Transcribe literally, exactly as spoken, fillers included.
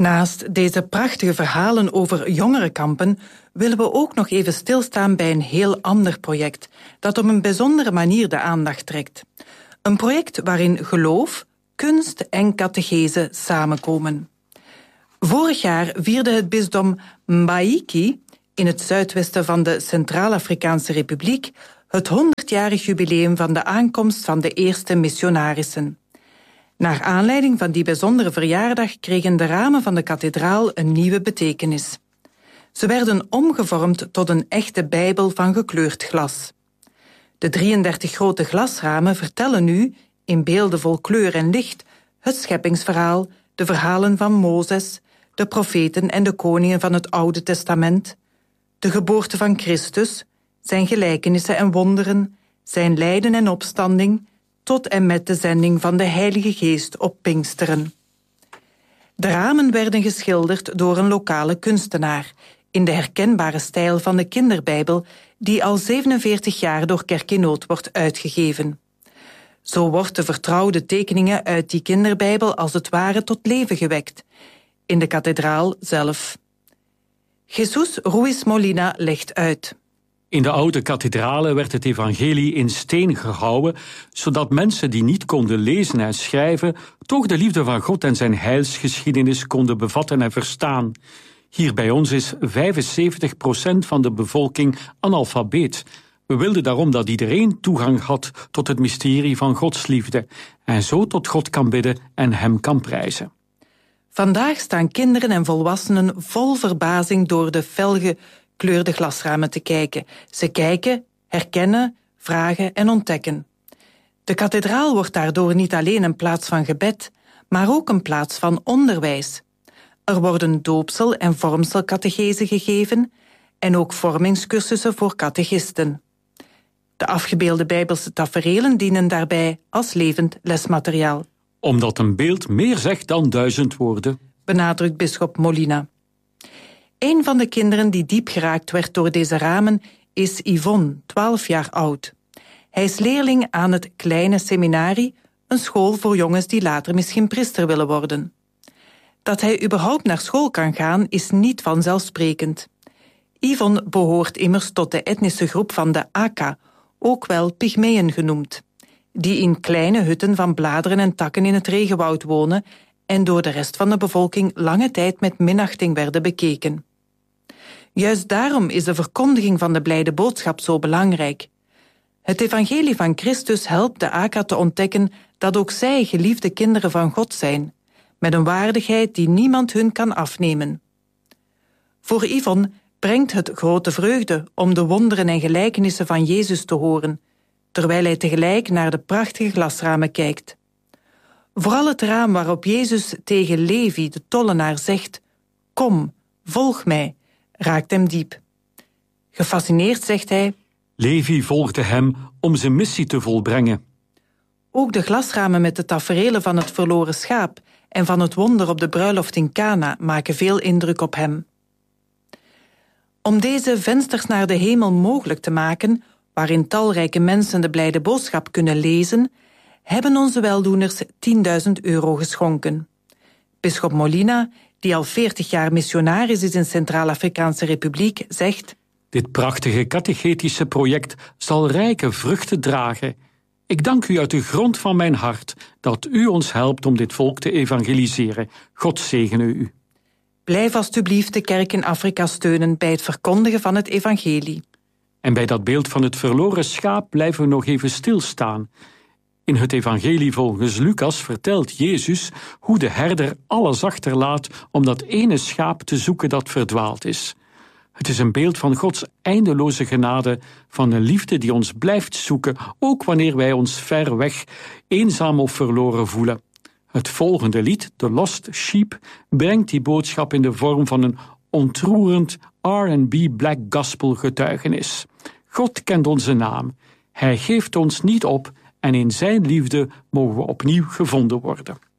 Naast deze prachtige verhalen over jongerenkampen willen we ook nog even stilstaan bij een heel ander project dat op een bijzondere manier de aandacht trekt. Een project waarin geloof, kunst en catechese samenkomen. Vorig jaar vierde het bisdom Mbaïki in het zuidwesten van de Centraal-Afrikaanse Republiek het honderdjarig jubileum van de aankomst van de eerste missionarissen. Naar aanleiding van die bijzondere verjaardag kregen de ramen van de kathedraal een nieuwe betekenis. Ze werden omgevormd tot een echte Bijbel van gekleurd glas. De drieëndertig grote glasramen vertellen nu, in beelden vol kleur en licht, het scheppingsverhaal, de verhalen van Mozes, de profeten en de koningen van het Oude Testament, de geboorte van Christus, zijn gelijkenissen en wonderen, zijn lijden en opstanding, tot en met de zending van de Heilige Geest op Pinksteren. De ramen werden geschilderd door een lokale kunstenaar, in de herkenbare stijl van de kinderbijbel, die al zevenenveertig jaar door Kerk in Nood wordt uitgegeven. Zo wordt de vertrouwde tekeningen uit die kinderbijbel als het ware tot leven gewekt, in de kathedraal zelf. Jesus Ruiz Molina legt uit. In de oude kathedralen werd het evangelie in steen gehouwen, zodat mensen die niet konden lezen en schrijven, toch de liefde van God en zijn heilsgeschiedenis konden bevatten en verstaan. Hier bij ons is vijfenzeventig procent van de bevolking analfabeet. We wilden daarom dat iedereen toegang had tot het mysterie van Gods liefde en zo tot God kan bidden en hem kan prijzen. Vandaag staan kinderen en volwassenen vol verbazing door de felgekleurde glasramen te kijken. Ze kijken, herkennen, vragen en ontdekken. De kathedraal wordt daardoor niet alleen een plaats van gebed, maar ook een plaats van onderwijs. Er worden doopsel- en vormselcatechese gegeven en ook vormingscursussen voor catechisten. De afgebeelde Bijbelse taferelen dienen daarbij als levend lesmateriaal. Omdat een beeld meer zegt dan duizend woorden, benadrukt bisschop Molina. Een van de kinderen die diep geraakt werd door deze ramen is Yvonne, twaalf jaar oud. Hij is leerling aan het Kleine Seminarie, een school voor jongens die later misschien priester willen worden. Dat hij überhaupt naar school kan gaan is niet vanzelfsprekend. Yvonne behoort immers tot de etnische groep van de Aka, ook wel Pygmeeën genoemd, die in kleine hutten van bladeren en takken in het regenwoud wonen en door de rest van de bevolking lange tijd met minachting werden bekeken. Juist daarom is de verkondiging van de blijde boodschap zo belangrijk. Het evangelie van Christus helpt de Aka te ontdekken dat ook zij geliefde kinderen van God zijn, met een waardigheid die niemand hun kan afnemen. Voor Yvonne brengt het grote vreugde om de wonderen en gelijkenissen van Jezus te horen, terwijl hij tegelijk naar de prachtige glasramen kijkt. Vooral het raam waarop Jezus tegen Levi, de tollenaar, zegt: "Kom, volg mij," raakt hem diep. Gefascineerd zegt hij: Levi volgde hem om zijn missie te volbrengen. Ook de glasramen met de taferelen van het verloren schaap en van het wonder op de bruiloft in Kana maken veel indruk op hem. Om deze vensters naar de hemel mogelijk te maken, waarin talrijke mensen de blijde boodschap kunnen lezen, hebben onze weldoeners tienduizend euro geschonken. Bisschop Molina, die al veertig jaar missionaris is in Centraal-Afrikaanse Republiek, zegt: Dit prachtige catechetische project zal rijke vruchten dragen. Ik dank u uit de grond van mijn hart dat u ons helpt om dit volk te evangeliseren. God zegene u. Blijf alstublieft de kerk in Afrika steunen bij het verkondigen van het evangelie. En bij dat beeld van het verloren schaap blijven we nog even stilstaan. In het evangelie volgens Lucas vertelt Jezus hoe de herder alles achterlaat om dat ene schaap te zoeken dat verdwaald is. Het is een beeld van Gods eindeloze genade, van een liefde die ons blijft zoeken, ook wanneer wij ons ver weg, eenzaam of verloren voelen. Het volgende lied, The Lost Sheep, brengt die boodschap in de vorm van een ontroerend R en B black gospel getuigenis. God kent onze naam. Hij geeft ons niet op en in zijn liefde mogen we opnieuw gevonden worden.